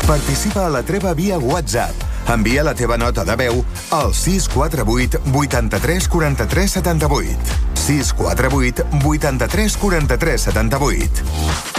Participa a la treva via WhatsApp. Envia la teva nota de veu al 648 83 43 78. 648 83 43 78.